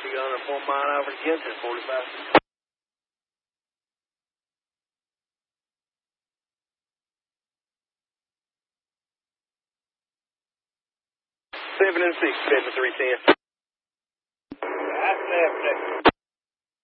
She got on a 4 mile an hour against it, 45. 7 and 6, 7 310. I left it.